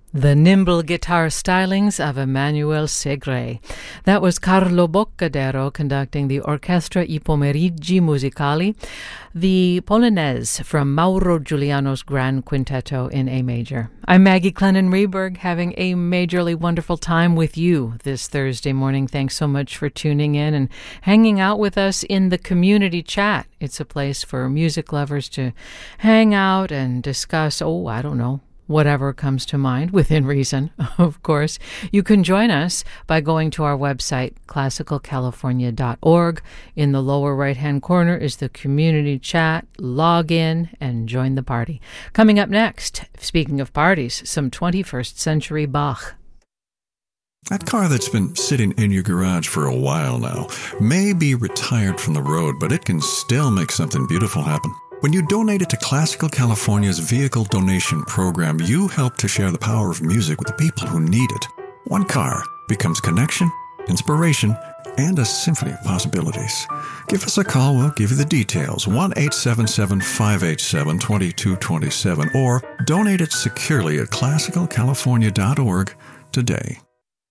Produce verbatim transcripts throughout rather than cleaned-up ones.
The nimble guitar stylings of Emmanuel Segre. That was Carlo Boccadero conducting the Orchestra I Pomeriggi Musicali, the Polonaise from Mauro Giuliano's Grand Quintetto in A major. I'm Maggie Clennon-Reberg, having a majorly wonderful time with you this Thursday morning. Thanks so much for tuning in and hanging out with us in the community chat. It's a place for music lovers to hang out and discuss, oh, I don't know, whatever comes to mind, within reason, of course. You can join us by going to our website, classical california dot org. In the lower right-hand corner is the community chat. Log in and join the party. Coming up next, speaking of parties, some twenty-first century Bach. That car that's been sitting in your garage for a while now may be retired from the road, but it can still make something beautiful happen. When you donate it to Classical California's Vehicle Donation Program, you help to share the power of music with the people who need it. One car becomes connection, inspiration, and a symphony of possibilities. Give us a call, we'll give you the details. one eight seven seven, five eight seven, two two two seven or donate it securely at classical california dot org today.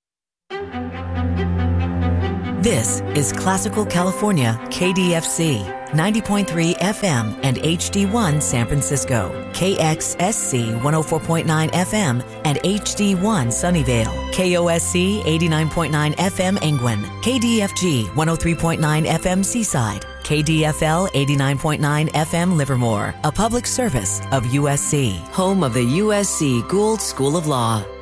This is Classical California, K D F C, ninety point three F M and H D one San Francisco, K X S C one oh four point nine F M and H D one Sunnyvale, K O S C eighty-nine point nine F M Engwin, K D F G one oh three point nine F M Seaside, K D F L eighty-nine point nine F M Livermore, a public service of U S C, home of the U S C Gould School of Law.